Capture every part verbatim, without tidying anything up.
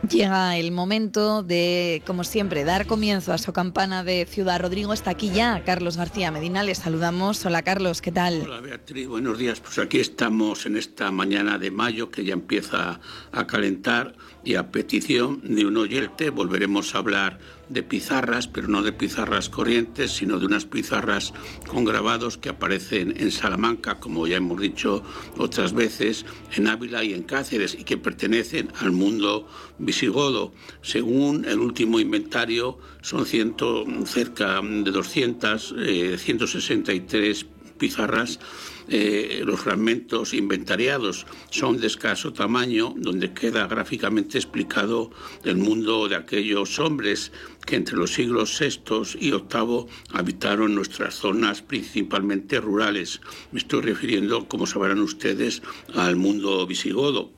Llega el momento de, como siempre, dar comienzo a su campana de Ciudad Rodrigo. Está aquí ya Carlos García Medina, les saludamos. Hola Carlos, ¿qué tal? Hola Beatriz, buenos días. Pues aquí estamos en esta mañana de mayo que ya empieza a calentar y a petición de un oyente volveremos a hablar de pizarras, pero no de pizarras corrientes, sino de unas pizarras con grabados que aparecen en Salamanca, como ya hemos dicho otras veces, en Ávila y en Cáceres, y que pertenecen al mundo visigodo. Según el último inventario, son ciento, cerca de doscientas, eh, ciento sesenta y tres pizarras. Eh, los fragmentos inventariados son de escaso tamaño, donde queda gráficamente explicado el mundo de aquellos hombres que entre los siglos sexto y octavo habitaron nuestras zonas principalmente rurales. Me estoy refiriendo, como sabrán ustedes, al mundo visigodo.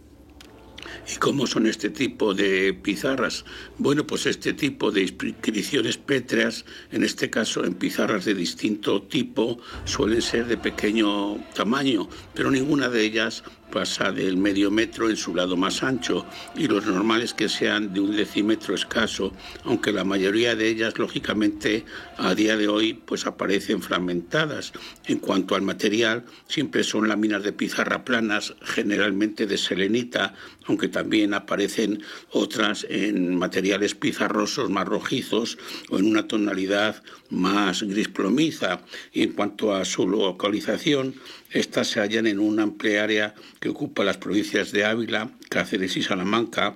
¿Y cómo son este tipo de pizarras? Bueno, pues este tipo de inscripciones pétreas, en este caso en pizarras de distinto tipo, suelen ser de pequeño tamaño, pero ninguna de ellas pasa del medio metro en su lado más ancho, y lo normal es que sean de un decímetro escaso, aunque la mayoría de ellas, lógicamente, a día de hoy, pues aparecen fragmentadas. En cuanto al material, siempre son láminas de pizarra planas, generalmente de selenita, aunque también aparecen otras en materiales pizarrosos más rojizos o en una tonalidad más gris plomiza. Y en cuanto a su localización, estas se hallan en una amplia área que ocupa las provincias de Ávila, Cáceres y Salamanca,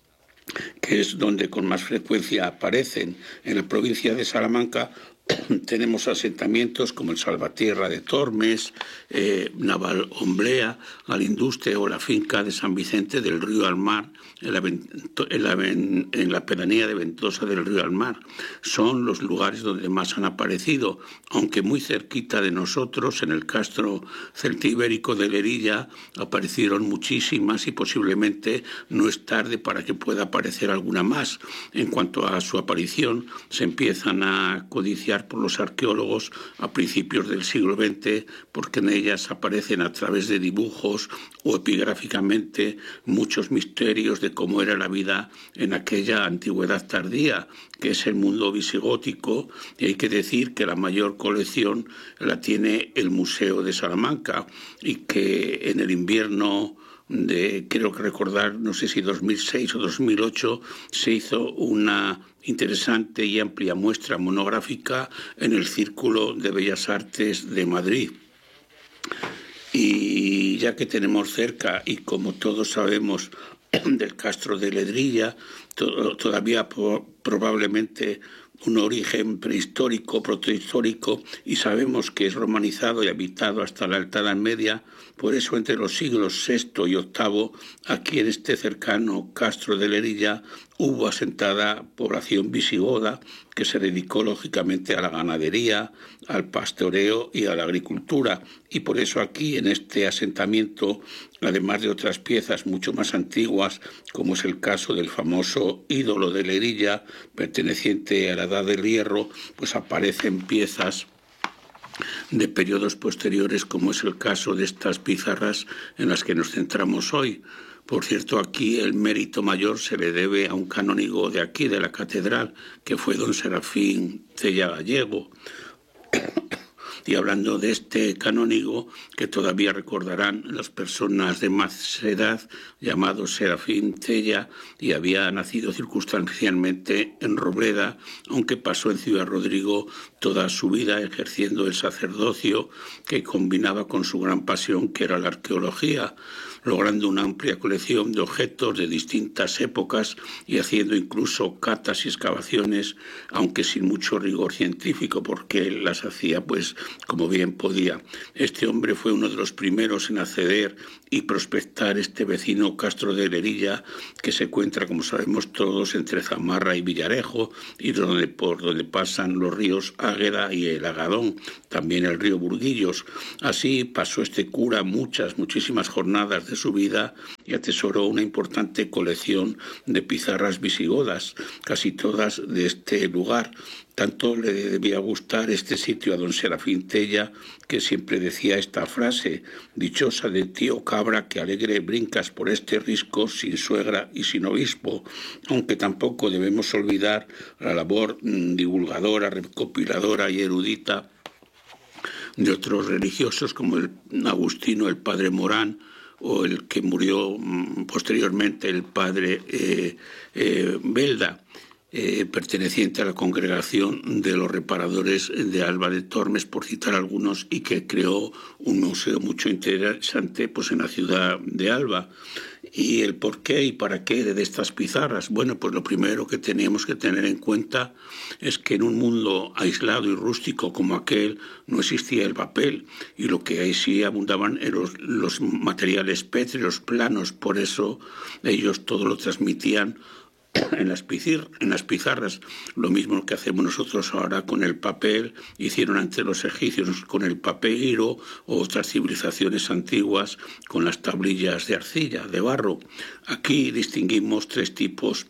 que es donde con más frecuencia aparecen. En la provincia de Salamanca tenemos asentamientos como el Salvatierra de Tormes, eh, Naval Omblea, Alinduste o la finca de San Vicente del Río al Mar, en la, en, la, en la pedanía de Ventosa del Río al Mar. Son los lugares donde más han aparecido, aunque muy cerquita de nosotros, en el castro celtibérico de Lerilla, aparecieron muchísimas y posiblemente no es tarde para que pueda aparecer alguna más. En cuanto a su aparición, se empiezan a codiciar por los arqueólogos a principios del siglo veinte, porque en ellas aparecen a través de dibujos o epigráficamente muchos misterios de cómo era la vida en aquella antigüedad tardía, que es el mundo visigótico, y hay que decir que la mayor colección la tiene el Museo de Salamanca, y que en el invierno de, creo que recordar, no sé si dos mil seis o dos mil ocho, se hizo una interesante y amplia muestra monográfica en el Círculo de Bellas Artes de Madrid. Y ya que tenemos cerca, y como todos sabemos, del Castro de Ledrilla, to- todavía po- probablemente un origen prehistórico, protohistórico, y sabemos que es romanizado y habitado hasta la Alta Edad Media. Por eso entre los siglos sexto y octavo, aquí en este cercano Castro de Lerilla, hubo asentada población visigoda que se dedicó lógicamente a la ganadería, al pastoreo y a la agricultura. Y por eso aquí en este asentamiento, además de otras piezas mucho más antiguas, como es el caso del famoso ídolo de Lerilla, perteneciente a la Edad del Hierro, pues aparecen piezas de periodos posteriores, como es el caso de estas pizarras en las que nos centramos hoy. Por cierto, aquí el mérito mayor se le debe a un canónigo de aquí, de la catedral, que fue don Serafín Cella Gallego. Y hablando de este canónigo, que todavía recordarán las personas de más edad, llamado Serafín Cella, y había nacido circunstancialmente en Robleda, aunque pasó en Ciudad Rodrigo toda su vida ejerciendo el sacerdocio, que combinaba con su gran pasión, que era la arqueología, logrando una amplia colección de objetos de distintas épocas y haciendo incluso catas y excavaciones, aunque sin mucho rigor científico, porque él las hacía pues como bien podía. Este hombre fue uno de los primeros en acceder y prospectar este vecino Castro de Lerilla, que se encuentra, como sabemos todos, entre Zamarra y Villarejo, y donde, por donde pasan los ríos Águeda y el Agadón, también el río Burguillos. Así pasó este cura muchas, muchísimas jornadas de su vida y atesoró una importante colección de pizarras visigodas, casi todas de este lugar. Tanto le debía gustar este sitio a don Serafín Pitella, que siempre decía esta frase: dichosa de ti, oh cabra, que alegre brincas por este risco sin suegra y sin obispo, aunque tampoco debemos olvidar la labor divulgadora, recopiladora y erudita de otros religiosos como el agustino, el padre Morán, o el que murió posteriormente, el padre eh, eh, Belda, eh, perteneciente a la congregación de los reparadores de Alba de Tormes, por citar algunos, y que creó un museo mucho interesante pues en la ciudad de Alba. ¿Y el por qué y para qué de estas pizarras? Bueno, pues lo primero que tenemos que tener en cuenta es que en un mundo aislado y rústico como aquel no existía el papel, y lo que ahí sí abundaban eran los, los materiales pétreos, planos. Por eso ellos todo lo transmitían en las, pizir, en las pizarras, lo mismo que hacemos nosotros ahora con el papel, hicieron antes los egipcios con el papiro, o otras civilizaciones antiguas con las tablillas de arcilla, de barro. Aquí distinguimos tres tipos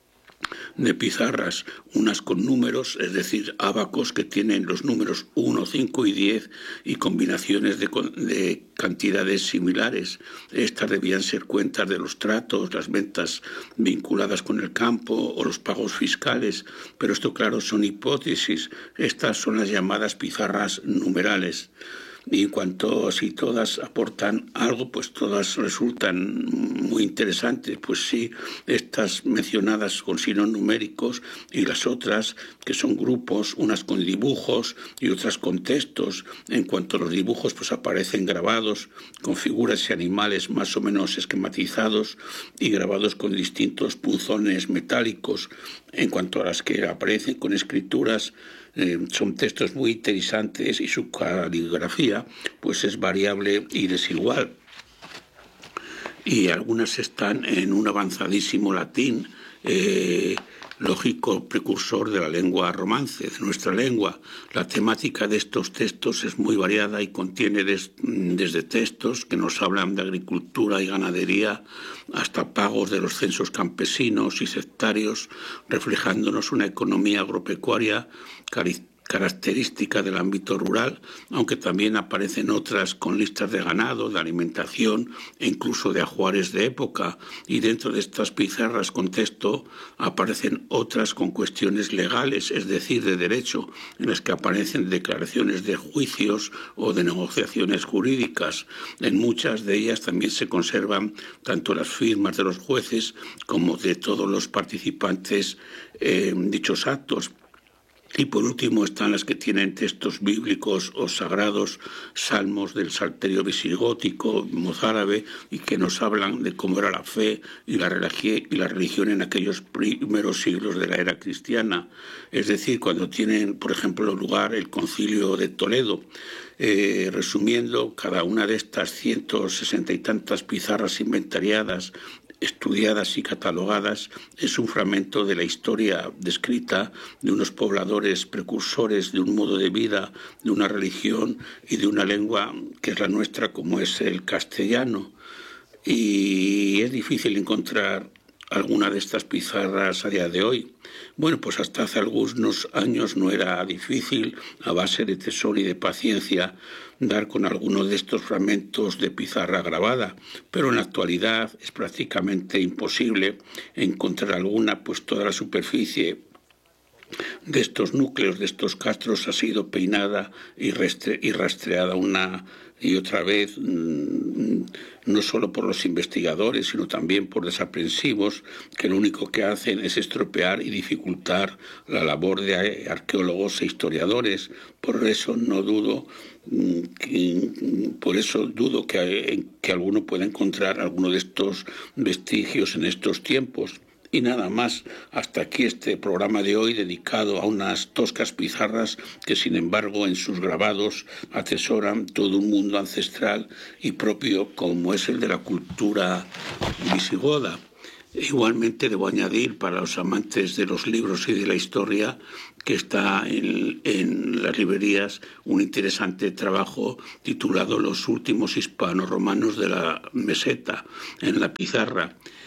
de pizarras: unas con números, es decir, ábacos que tienen los números uno, cinco y diez y combinaciones de, de cantidades similares. Estas debían ser cuentas de los tratos, las ventas vinculadas con el campo o los pagos fiscales, pero esto, claro, son hipótesis. Estas son las llamadas pizarras numerales. Y en cuanto a si todas aportan algo, pues todas resultan muy interesantes. Pues sí, estas mencionadas con signos numéricos, y las otras que son grupos, unas con dibujos y otras con textos. En cuanto a los dibujos, pues aparecen grabados con figuras y animales más o menos esquematizados y grabados con distintos punzones metálicos. En cuanto a las que aparecen con escrituras, Eh, son textos muy interesantes, y su caligrafía pues es variable y desigual. Y algunas están en un avanzadísimo latín, eh, lógico precursor de la lengua romance, de nuestra lengua. La temática de estos textos es muy variada y contiene des, desde textos que nos hablan de agricultura y ganadería hasta pagos de los censos campesinos y sectarios, reflejándonos una economía agropecuaria característica del ámbito rural, aunque también aparecen otras con listas de ganado, de alimentación e incluso de ajuares de época. Y dentro de estas pizarras con texto aparecen otras con cuestiones legales, es decir, de derecho, en las que aparecen declaraciones de juicios o de negociaciones jurídicas. En muchas de ellas también se conservan tanto las firmas de los jueces como de todos los participantes en dichos actos. Y por último están las que tienen textos bíblicos o sagrados, salmos del salterio visigótico, mozárabe, y que nos hablan de cómo era la fe y la, religi- y la religión en aquellos primeros siglos de la era cristiana. Es decir, cuando tienen, por ejemplo, lugar el Concilio de Toledo. Eh, resumiendo, cada una de estas ciento sesenta y tantas pizarras inventariadas, estudiadas y catalogadas, es un fragmento de la historia descrita de unos pobladores precursores de un modo de vida, de una religión y de una lengua que es la nuestra, como es el castellano. Y es difícil encontrar alguna de estas pizarras a día de hoy. Bueno, pues hasta hace algunos años no era difícil, a base de tesón y de paciencia, dar con alguno de estos fragmentos de pizarra grabada, pero en la actualidad es prácticamente imposible encontrar alguna, pues toda la superficie de estos núcleos, de estos castros, ha sido peinada y, restre- y rastreada una y otra vez, mmm, no solo por los investigadores, sino también por desaprensivos, que lo único que hacen es estropear y dificultar la labor de arqueólogos e historiadores. Por eso no dudo, mmm, que, por eso dudo que, que alguno pueda encontrar alguno de estos vestigios en estos tiempos. Y nada más, hasta aquí este programa de hoy dedicado a unas toscas pizarras que, sin embargo, en sus grabados atesoran todo un mundo ancestral y propio como es el de la cultura visigoda. Igualmente debo añadir, para los amantes de los libros y de la historia, que está en, en las librerías un interesante trabajo titulado Los últimos hispano-romanos de la meseta, en la pizarra,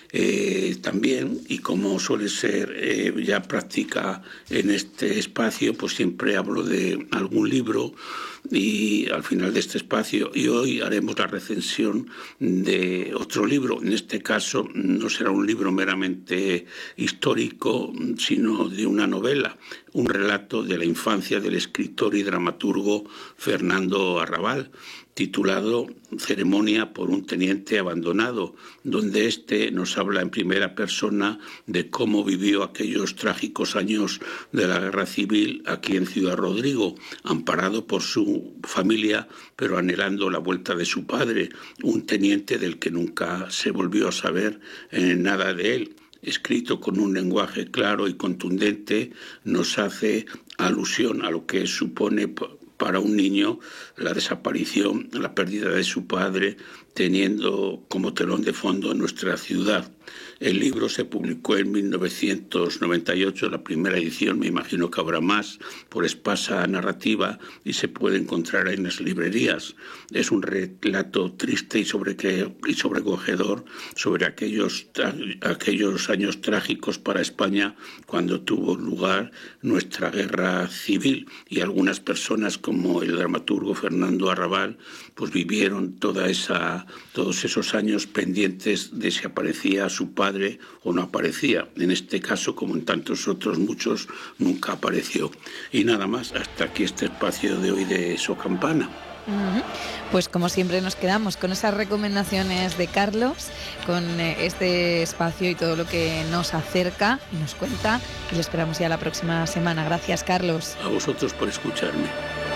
Eh, también, y como suele ser eh, ya práctica en este espacio, pues siempre hablo de algún libro y al final de este espacio, y hoy haremos la recensión de otro libro. En este caso no será un libro meramente histórico, sino de una novela, un relato de la infancia del escritor y dramaturgo Fernando Arrabal, titulado Ceremonia por un teniente abandonado, donde éste nos habla en primera persona de cómo vivió aquellos trágicos años de la Guerra Civil aquí en Ciudad Rodrigo, amparado por su familia, pero anhelando la vuelta de su padre, un teniente del que nunca se volvió a saber eh, nada de él. Escrito con un lenguaje claro y contundente, nos hace alusión a lo que supone para un niño la desaparición, la pérdida de su padre, teniendo como telón de fondo nuestra ciudad. El libro se publicó en mil novecientos noventa y ocho, la primera edición, me imagino que habrá más, por escasa narrativa, y se puede encontrar en las librerías. Es un relato triste y, sobre que, y sobrecogedor sobre aquellos, aquellos años trágicos para España cuando tuvo lugar nuestra guerra civil, y algunas personas como el dramaturgo Fernando Arrabal pues vivieron toda esa, todos esos años pendientes de si aparecía su padre o no aparecía. En este caso, como en tantos otros muchos, nunca apareció. Y nada más, hasta aquí este espacio de hoy de Socampana. Uh-huh. Pues como siempre nos quedamos con esas recomendaciones de Carlos, con este espacio y todo lo que nos acerca y nos cuenta, y lo esperamos ya la próxima semana. Gracias, Carlos. A vosotros por escucharme.